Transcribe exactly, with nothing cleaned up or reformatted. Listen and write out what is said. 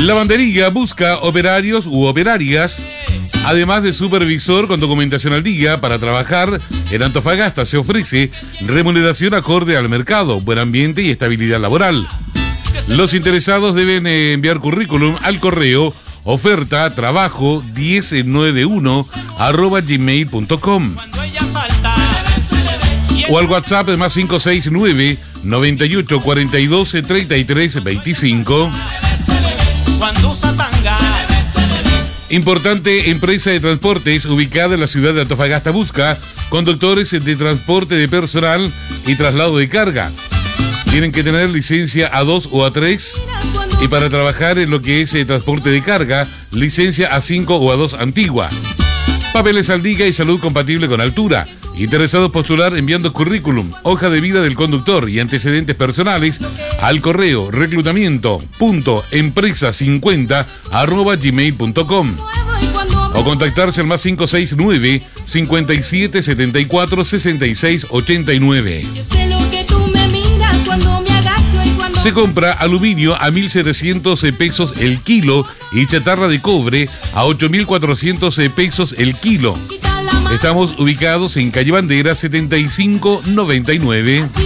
Lavandería busca operarios u operarias, además de supervisor con documentación al día para trabajar. En Antofagasta se ofrece remuneración acorde al mercado, buen ambiente y estabilidad laboral. Los interesados deben enviar currículum al correo oferta trabajo diez noventa y uno arroba gmail punto com o al WhatsApp de más cinco seis nueve, noventa y ocho, cuarenta y dos, treinta y tres, veinticinco. Importante empresa de transportes ubicada en la ciudad de Antofagasta busca conductores de transporte de personal y traslado de carga. Tienen que tener licencia A dos o A tres y para trabajar en lo que es el transporte de carga, licencia A cinco o A dos antigua. Papeles al día y salud compatible con altura. Interesados postular enviando currículum, hoja de vida del conductor y antecedentes personales al correo reclutamiento punto empresa cincuenta arroba gmail punto com o contactarse al más cinco seis nueve, cincuenta y siete, setenta y cuatro, sesenta y seis, ochenta y nueve. Se compra aluminio a mil setecientos pesos el kilo y chatarra de cobre a ocho mil cuatrocientos pesos el kilo. Estamos ubicados en calle Bandera setenta y cinco noventa y nueve.